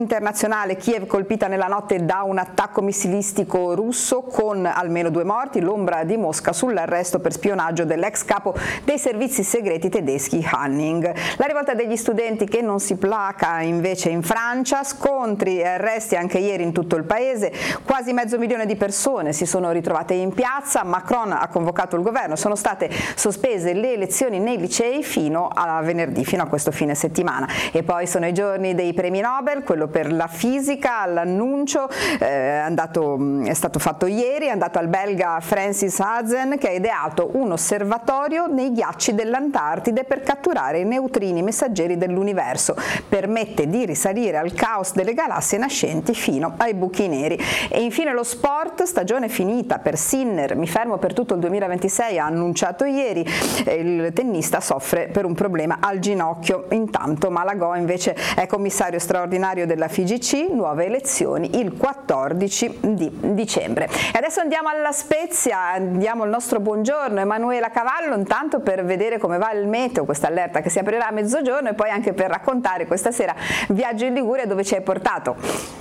Internazionale, Kiev colpita nella notte da un attacco missilistico russo con almeno 2 morti, l'ombra di Mosca sull'arresto per spionaggio dell'ex capo dei servizi segreti tedeschi Hanning. La rivolta degli studenti che non si placa invece in Francia, scontri e arresti anche ieri in tutto il paese, quasi 500.000 di persone si sono ritrovate in piazza, Macron ha convocato il governo, sono state sospese le lezioni nei licei fino a venerdì, fino a questo fine settimana. E poi sono i giorni dei premi Nobel, quello per la fisica, l'annuncio è stato fatto ieri, è andato al belga Francis Hazen che ha ideato un osservatorio nei ghiacci dell'Antartide per catturare i neutrini messaggeri dell'universo, permette di risalire al caos delle galassie nascenti fino ai buchi neri. E infine lo sport, stagione finita per Sinner, mi fermo per tutto il 2026, ha annunciato ieri, il tennista soffre per un problema al ginocchio. Intanto Malagò invece è commissario straordinario della FIGC, nuove elezioni il 14 di dicembre. E adesso andiamo alla Spezia, diamo il nostro buongiorno a Emanuela Cavallo, intanto per vedere come va il meteo, questa allerta che si aprirà a mezzogiorno, e poi anche per raccontare questa sera viaggio in Liguria dove ci hai portato.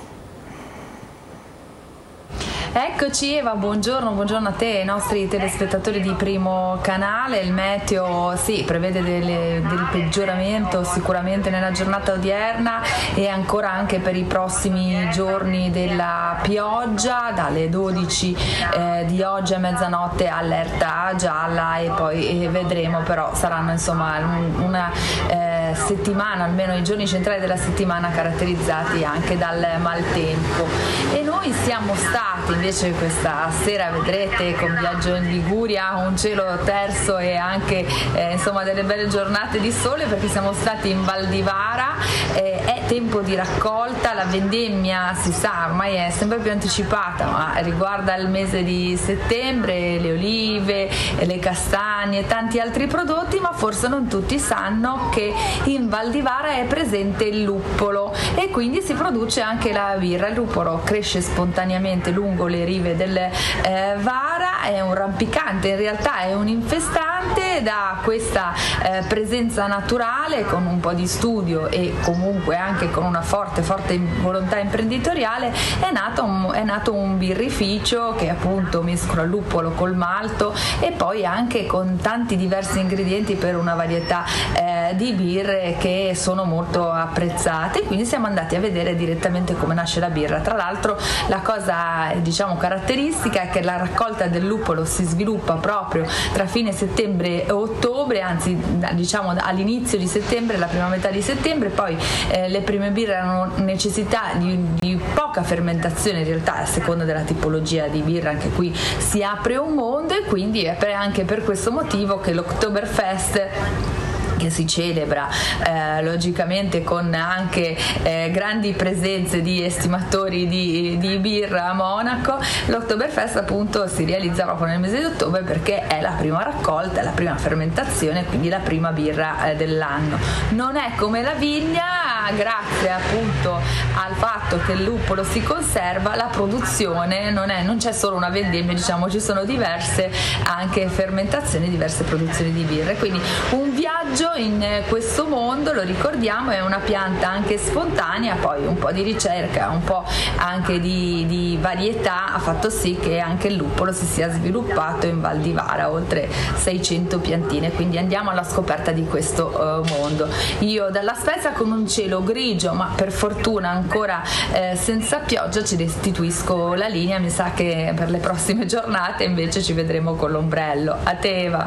Eccoci Eva, buongiorno a te e ai nostri telespettatori di Primo Canale. Il meteo prevede del peggioramento sicuramente nella giornata odierna e ancora anche per i prossimi giorni della pioggia, dalle 12 di oggi a mezzanotte allerta gialla e poi vedremo, però saranno insomma una settimana, almeno i giorni centrali della settimana caratterizzati anche dal maltempo. E noi siamo stati invece questa sera, vedrete, con Viaggio in Liguria, un cielo terso e anche insomma delle belle giornate di sole, perché siamo stati in Val di Vara. È tempo di raccolta, la vendemmia si sa ormai è sempre più anticipata, ma riguarda il mese di settembre, le olive, le castagne e tanti altri prodotti, ma forse non tutti sanno che in Val di Vara è presente il luppolo e quindi si produce anche la birra. Il luppolo cresce spontaneamente lungo le rive del Vara, è un rampicante, in realtà è un infestante. Da questa presenza naturale, con un po' di studio e comunque anche con una forte volontà imprenditoriale, è nato un birrificio che appunto mescola il luppolo col malto e poi anche con tanti diversi ingredienti per una varietà di birre che sono molto apprezzate. Quindi siamo andati a vedere direttamente come nasce la birra. Tra l'altro la cosa caratteristica è che la raccolta del luppolo si sviluppa proprio tra fine settembre e ottobre, anzi all'inizio di settembre, la prima metà di settembre. Poi le prime birre hanno necessità di poca fermentazione, in realtà a seconda della tipologia di birra anche qui si apre un mondo, e quindi è anche per questo motivo che l'Oktoberfest, che si celebra logicamente con anche grandi presenze di estimatori di birra a Monaco, l'Oktoberfest appunto si realizza proprio nel mese di ottobre, perché è la prima raccolta, la prima fermentazione, quindi la prima birra dell'anno. Non è come la vigna, grazie appunto al fatto che il luppolo si conserva, la produzione non c'è solo una vendemmia, ci sono diverse anche fermentazioni, diverse produzioni di birra. Quindi un viaggio in questo mondo, lo ricordiamo, è una pianta anche spontanea, poi un po' di ricerca, un po' anche di varietà ha fatto sì che anche il luppolo si sia sviluppato in Val di Vara, oltre 600 piantine, quindi andiamo alla scoperta di questo mondo. Io dalla Spezia, con un cielo grigio ma per fortuna ancora senza pioggia, ci restituisco la linea. Mi sa che per le prossime giornate invece ci vedremo con l'ombrello. A te Eva.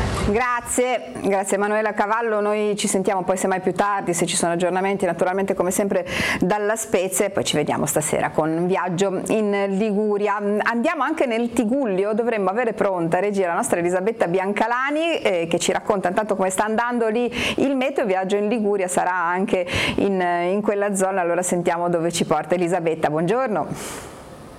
Grazie Emanuela Cavallo, noi ci sentiamo poi semmai più tardi se ci sono aggiornamenti, naturalmente come sempre dalla Spezia, e poi ci vediamo stasera con Viaggio in Liguria. Andiamo anche nel Tigullio, dovremmo avere pronta regia la nostra Elisabetta Biancalani che ci racconta intanto come sta andando lì il meteo. Viaggio in Liguria sarà anche in quella zona, allora sentiamo dove ci porta Elisabetta. Buongiorno.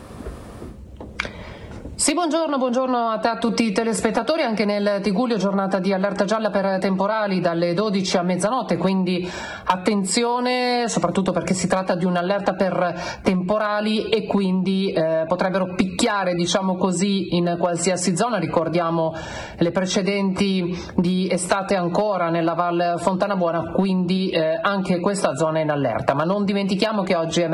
Sì, buongiorno a te, a tutti i telespettatori. Anche nel Tigullio giornata di allerta gialla per temporali dalle 12 a mezzanotte, quindi attenzione, soprattutto perché si tratta di un'allerta per temporali e quindi potrebbero picchiare, così, in qualsiasi zona. Ricordiamo le precedenti di estate ancora nella Val Fontana Buona, quindi anche questa zona è in allerta. Ma non dimentichiamo che oggi è